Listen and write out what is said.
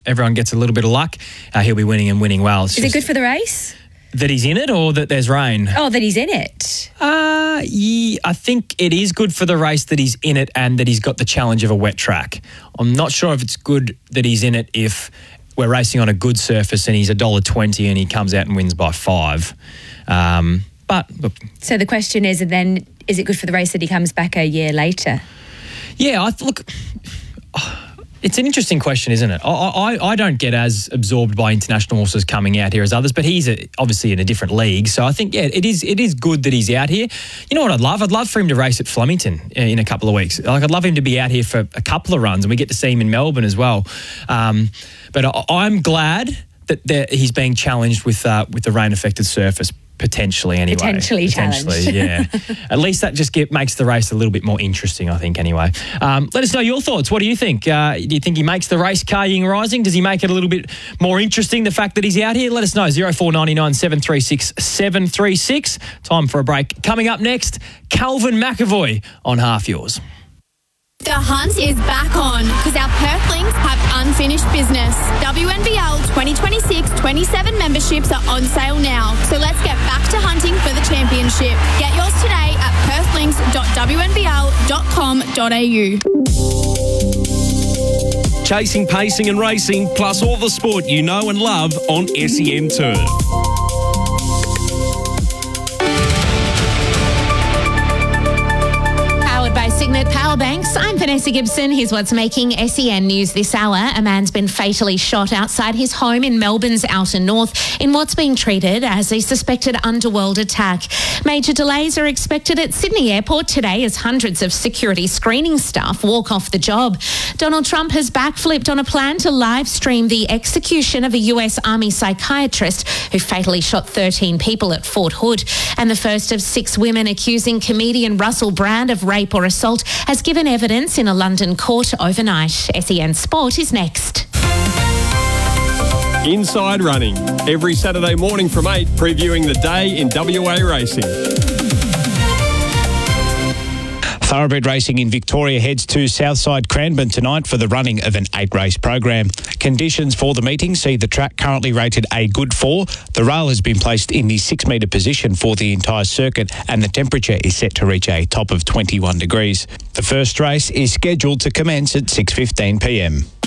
everyone gets a little bit of luck, he'll be winning and winning well. Is it good for the race? That he's in it or that there's rain? Oh, that he's in it. Yeah, I think it is good for the race that he's in it and that he's got the challenge of a wet track. I'm not sure if it's good that he's in it if we're racing on a good surface and he's $1.20 and he comes out and wins by 5. But look. So the question is then, is it good for the race that he comes back a year later? Yeah, it's an interesting question, isn't it? I don't get as absorbed by international horses coming out here as others, but he's obviously in a different league. So I think, yeah, it is good that he's out here. You know what I'd love? I'd love for him to race at Flemington in a couple of weeks. Like, I'd love him to be out here for a couple of runs, and we get to see him in Melbourne as well. But I'm glad that he's being challenged with the rain-affected surface. Potentially, anyway. Potentially challenged. Yeah. At least that just makes the race a little bit more interesting, I think, anyway. Let us know your thoughts. What do you think? Do you think he makes the race Car Ying Rising? Does he make it a little bit more interesting, the fact that he's out here? Let us know. 0499 736 736. Time for a break. Coming up next, Calvin McAvoy on Half Yours. The hunt is back on because our Perthlings have unfinished business. WNBL 2026-27 memberships are on sale now. So let's get back to hunting for the championship. Get yours today at perthlings.wnbl.com.au. Chasing, pacing and racing, plus all the sport you know and love on SEN Turf. By Signet Powerbanks, I'm Vanessa Gibson. Here's what's making SEN news this hour. A man's been fatally shot outside his home in Melbourne's outer north in what's being treated as a suspected underworld attack. Major delays are expected at Sydney Airport today as hundreds of security screening staff walk off the job. Donald Trump has backflipped on a plan to live stream the execution of a US Army psychiatrist who fatally shot 13 people at Fort Hood. And the first of 6 women accusing comedian Russell Brand of rape or assault has given evidence in a London court overnight. SEN Sport is next. Inside Running, every Saturday morning from 8, previewing the day in WA racing. Thoroughbred Racing in Victoria heads to Southside Cranbourne tonight for the running of an 8-race program. Conditions for the meeting see the track currently rated a good 4. The rail has been placed in the 6-metre position for the entire circuit and the temperature is set to reach a top of 21 degrees. The first race is scheduled to commence at 6:15 p.m.